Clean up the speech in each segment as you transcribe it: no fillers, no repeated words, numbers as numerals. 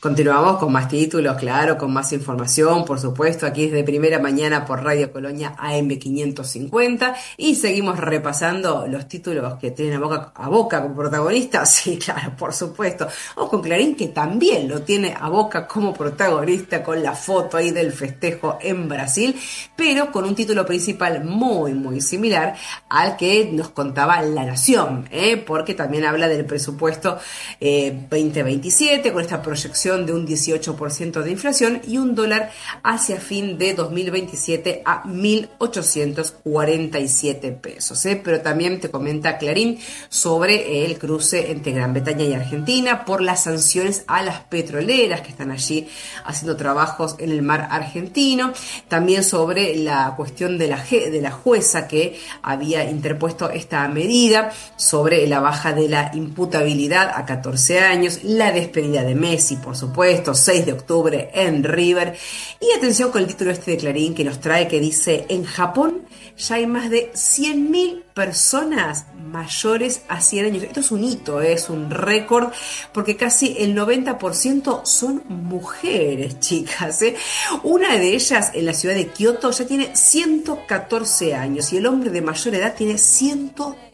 Continuamos con más títulos, claro, con más información, por supuesto, aquí desde Primera Mañana por Radio Colonia AM 550 y seguimos repasando los títulos que tienen a Boca como protagonista. Sí, claro, por supuesto. O con Clarín, que también lo tiene a Boca como protagonista con la foto ahí del festejo en Brasil, pero con un título principal muy similar al que nos contaba La Nación, porque también habla del presupuesto 2027 con esta proyección de un 18% de inflación y un dólar hacia fin de 2027 a 1.847 pesos. Pero también te comenta Clarín sobre el cruce entre Gran Bretaña y Argentina por las sanciones a las petroleras que están allí haciendo trabajos en el mar argentino. También sobre la cuestión de la jueza que había interpuesto esta medida sobre la baja de la imputabilidad a 14 años, la despedida de Messi, por supuesto, 6 de octubre en River. Y atención con el título este de Clarín que nos trae, que dice: en Japón ya hay más de 100.000 personas mayores a 100 años. Esto es un hito, es un récord, porque casi el 90% son mujeres, chicas. Una de ellas, en la ciudad de Kioto, ya tiene 114 años y el hombre de mayor edad tiene 112.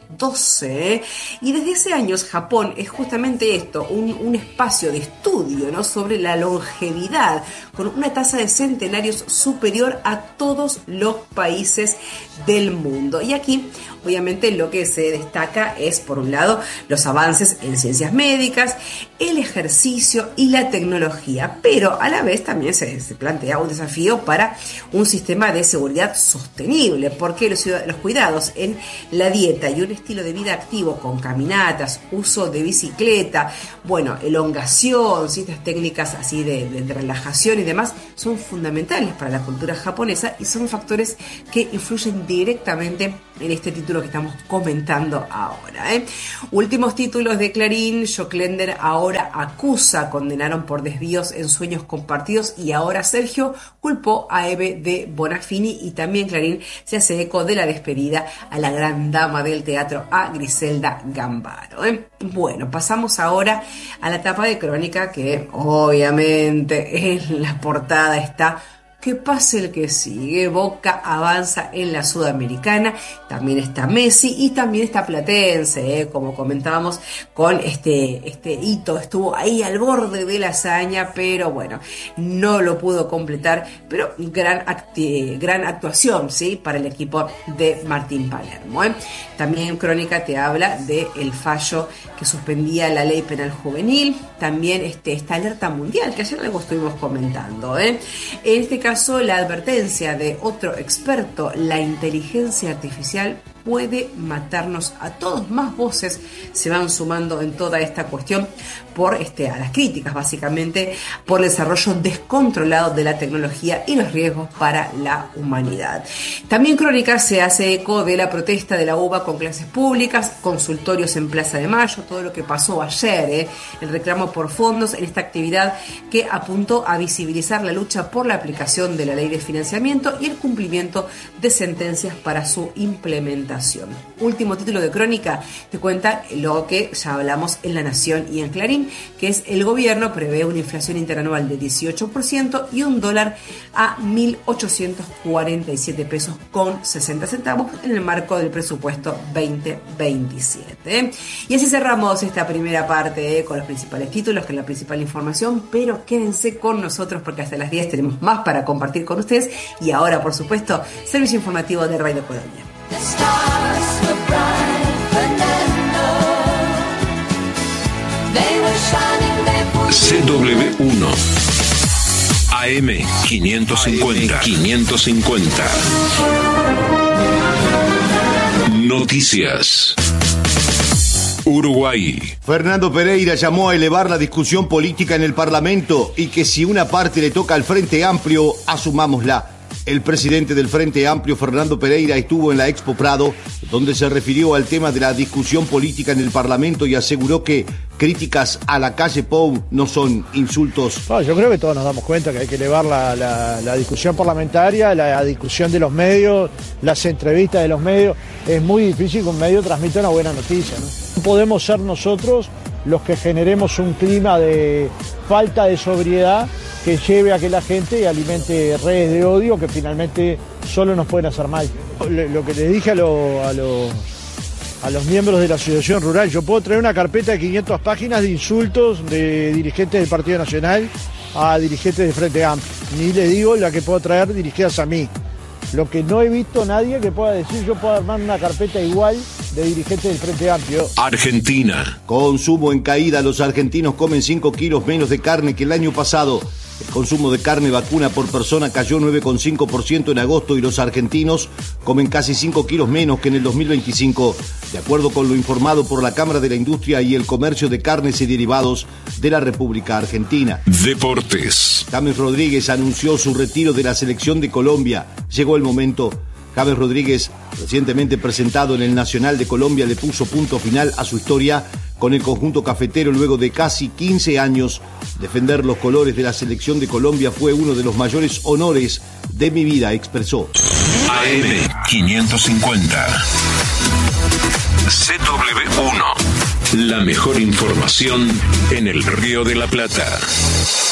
Y desde hace años Japón es justamente esto, un espacio de estudio, ¿no?, sobre la longevidad, con una tasa de centenarios superior a todos los países del mundo. Y aquí, obviamente, lo que se destaca es, por un lado, los avances en ciencias médicas, el ejercicio y la tecnología, pero a la vez también se plantea un desafío para un sistema de seguridad sostenible, porque los cuidados en la dieta y un estilo de vida activo con caminatas, uso de bicicleta, elongación, ciertas técnicas así de relajación y demás, son fundamentales para la cultura japonesa y son factores que influyen directamente en este título que estamos comentando ahora. Últimos títulos de Clarín: Joclender ahora acusa, condenaron por desvíos en sueños compartidos, y ahora Sergio culpó a Eve de Bonafini. Y también Clarín se hace eco de la despedida a la gran dama del teatro, a Griselda Gambaro. Bueno, pasamos ahora a la tapa de Crónica, que obviamente en la portada está: que pase el que sigue, Boca avanza en la Sudamericana. También está Messi y también está Platense, como comentábamos, con este hito, estuvo ahí al borde de la hazaña, pero bueno, no lo pudo completar, pero gran actuación, ¿sí?, para el equipo de Martín Palermo. También Crónica te habla del fallo que suspendía la ley penal juvenil, también esta alerta mundial, que ayer algo estuvimos comentando. En este caso, la advertencia de otro experto: la inteligencia artificial puede matarnos a todos. Más voces se van sumando en toda esta cuestión por a las críticas, básicamente, por el desarrollo descontrolado de la tecnología y los riesgos para la humanidad. También Crónica se hace eco de la protesta de la UBA con clases públicas, consultorios en Plaza de Mayo, todo lo que pasó ayer, el reclamo por fondos en esta actividad que apuntó a visibilizar la lucha por la aplicación de la ley de financiamiento y el cumplimiento de sentencias para su implementación. Último título de Crónica te cuenta lo que ya hablamos en La Nación y en Clarín, que es: el gobierno prevé una inflación interanual de 18% y un dólar a 1.847 pesos con 60 centavos en el marco del presupuesto 2027. Y así cerramos esta primera parte con los principales títulos, con la principal información, pero quédense con nosotros porque hasta las 10 tenemos más para compartir con ustedes. Y ahora, por supuesto, servicio informativo de Radio Colonia. CW1 AM 550. Noticias. Uruguay. Fernando Pereira llamó a elevar la discusión política en el Parlamento y que si una parte le toca al Frente Amplio, asumámosla. El presidente del Frente Amplio, Fernando Pereira, estuvo en la Expo Prado, donde se refirió al tema de la discusión política en el Parlamento y aseguró que críticas a la calle Pou no son insultos. No, yo creo que todos nos damos cuenta que hay que elevar la discusión parlamentaria, la discusión de los medios, las entrevistas de los medios. Es muy difícil que un medio transmita una buena noticia, ¿no? No podemos ser nosotros los que generemos un clima de falta de sobriedad que lleve a que la gente alimente redes de odio que finalmente solo nos pueden hacer mal. Lo que les dije a los miembros de la Asociación Rural, yo puedo traer una carpeta de 500 páginas de insultos de dirigentes del Partido Nacional a dirigentes del Frente Amplio. Ni les digo la que puedo traer dirigidas a mí. Lo que no he visto nadie que pueda decir, yo puedo armar una carpeta igual de dirigentes del Frente Amplio. Argentina. Consumo en caída. Los argentinos comen 5 kilos menos de carne que el año pasado. El consumo de carne vacuna por persona cayó 9,5% en agosto y los argentinos comen casi 5 kilos menos que en el 2025, de acuerdo con lo informado por la Cámara de la Industria y el Comercio de Carnes y Derivados de la República Argentina. Deportes. James Rodríguez anunció su retiro de la selección de Colombia. Llegó el momento. James Rodríguez, recientemente presentado en el Nacional de Colombia, le puso punto final a su historia con el conjunto cafetero luego de casi 15 años. Defender los colores de la selección de Colombia fue uno de los mayores honores de mi vida, expresó. AM 550. CW1. La mejor información en el Río de la Plata.